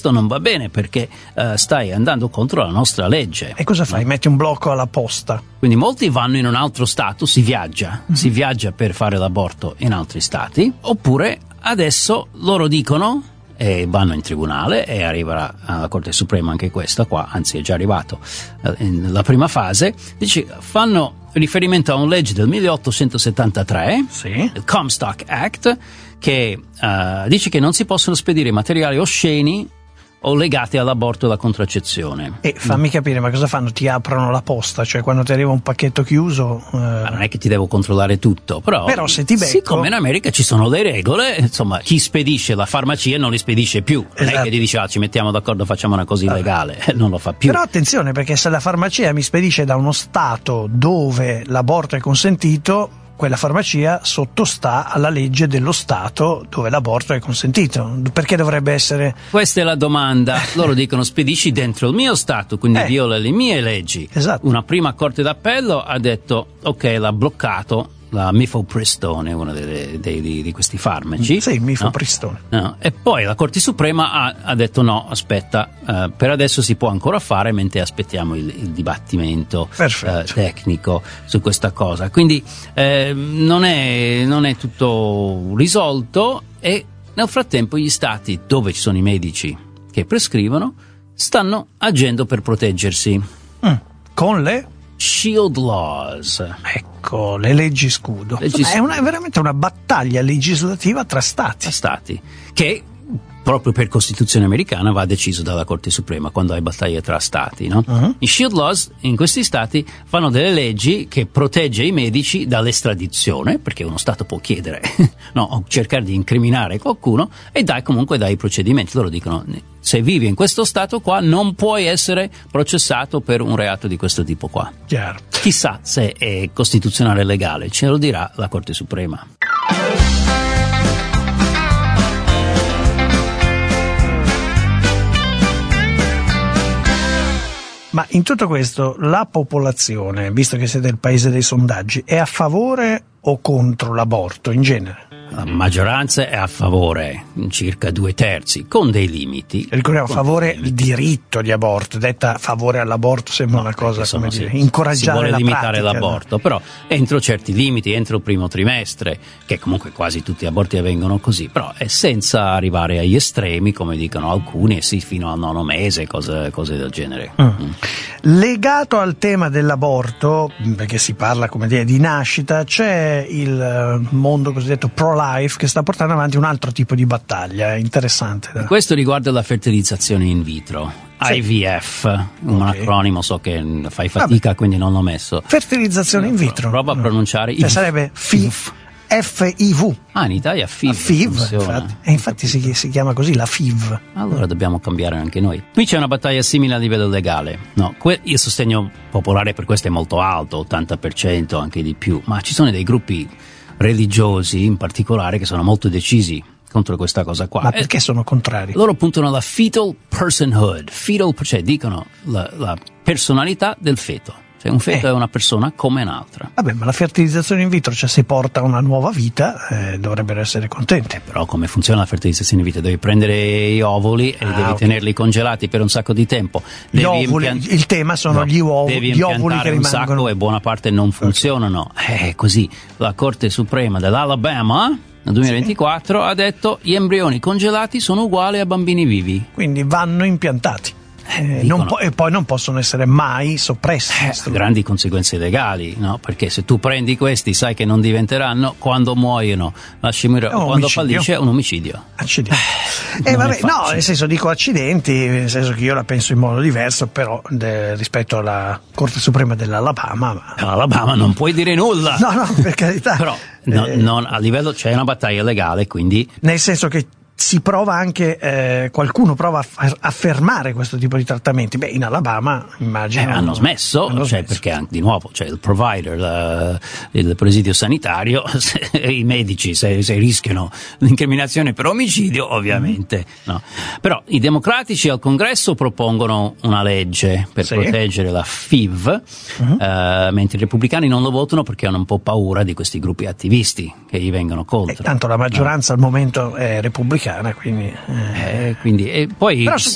questo non va bene perché stai andando contro la nostra legge. E cosa fai? Metti un blocco alla posta. Quindi molti vanno in un altro stato, si viaggia per fare l'aborto in altri stati, oppure adesso loro dicono, e vanno in tribunale, e arriverà alla Corte Suprema anche questa qua, anzi è già arrivato nella prima fase, fanno riferimento a una legge del 1873, il Comstock Act, che dice che non si possono spedire materiali osceni o legati all'aborto e alla contraccezione. E fammi capire, ma cosa fanno? Ti aprono la posta? Cioè quando ti arriva un pacchetto chiuso... Non è che ti devo controllare tutto, però se ti becco... Siccome in America ci sono le regole, insomma, chi spedisce la farmacia non li spedisce più. Non è che ti dice, ci mettiamo d'accordo, facciamo una cosa illegale, non lo fa più. Però attenzione, perché se la farmacia mi spedisce da uno stato dove l'aborto è consentito, quella farmacia sottostà alla legge dello Stato dove l'aborto è consentito. Perché dovrebbe essere... Questa è la domanda. Loro dicono spedisci dentro il mio Stato, quindi viola le mie leggi. Esatto. Una prima corte d'appello ha detto ok, l'ha bloccato la mifepristone, uno di questi farmaci. Sì, mifepristone. No. E poi la Corte Suprema ha detto no, aspetta, per adesso si può ancora fare mentre aspettiamo il dibattimento tecnico su questa cosa. Quindi non è tutto risolto, e nel frattempo gli stati dove ci sono i medici che prescrivono stanno agendo per proteggersi. Con le? Shield laws. Ecco, le leggi scudo. È veramente una battaglia legislativa tra stati. Che proprio per Costituzione americana va deciso dalla Corte Suprema quando hai battaglie tra stati, no? I shield laws in questi stati fanno delle leggi che protegge i medici dall'estradizione, perché uno stato può chiedere o cercare di incriminare qualcuno, e comunque dai procedimenti. Loro dicono, se vivi in questo stato qua non puoi essere processato per un reato di questo tipo qua. Chiaro. Chissà se è costituzionale e legale, ce lo dirà la Corte Suprema. Ma in tutto questo la popolazione, visto che siete il paese dei sondaggi, è a favore o contro l'aborto in genere? La maggioranza è a favore, circa 2/3, con dei limiti. Ricordiamo, a favore il diritto di aborto, detta favore all'aborto sembra una cosa, come dire, incoraggiare la pratica. Si vuole limitare l'aborto, però entro certi limiti, entro il primo trimestre, che comunque quasi tutti gli aborti avvengono così, però è senza arrivare agli estremi, come dicono alcuni, sì, fino al 9° mese, cose del genere. Legato al tema dell'aborto, perché si parla, come dire, di nascita, c'è il mondo cosiddetto pro-life che sta portando avanti un altro tipo di battaglia interessante. Questo riguarda la fertilizzazione in vitro, IVF, un acronimo, so che fai fatica, quindi non l'ho messo. Fertilizzazione in vitro. Prova a pronunciare. Sarebbe FIV. FIV. In Italia FIV. FIV, infatti si chiama così, la FIV. Allora dobbiamo cambiare anche noi. Qui c'è una battaglia simile a livello legale. No, il sostegno popolare per questo è molto alto, 80%, anche di più, ma ci sono dei gruppi religiosi in particolare che sono molto decisi contro questa cosa qua. Ma perché sono contrari? Loro puntano alla fetal personhood, cioè dicono la personalità del feto. Cioè un feto è una persona come un'altra. Vabbè, ma la fertilizzazione in vitro, cioè se porta una nuova vita, dovrebbero essere contenti. Però come funziona la fertilizzazione in vitro? Devi prendere gli ovuli e devi tenerli congelati per un sacco di tempo. Il tema sono gli ovuli che rimangono. Un sacco e buona parte non funzionano. Così la Corte Suprema dell'Alabama nel 2024 ha detto gli embrioni congelati sono uguali a bambini vivi. Quindi vanno impiantati. E poi non possono essere mai soppressi. Grandi conseguenze legali, no? Perché se tu prendi questi sai che non diventeranno, quando muoiono lasci morire, quando fallisce è un omicidio. Accidenti. Nel senso, dico accidenti, nel senso che io la penso in modo diverso, però rispetto alla Corte Suprema dell'Alabama. L'Alabama non puoi dire nulla. No, per carità. Però a livello c'è una battaglia legale, quindi. Nel senso che si prova anche, qualcuno prova a fermare questo tipo di trattamenti. In Alabama immagino hanno smesso. Perché di nuovo c'è il provider, il presidio sanitario, i medici se rischiano l'incriminazione per omicidio ovviamente no. Però i democratici al Congresso propongono una legge per proteggere la FIV, mentre i repubblicani non lo votano perché hanno un po' paura di questi gruppi attivisti che gli vengono contro. Tanto la maggioranza al momento è repubblicana, quindi e poi però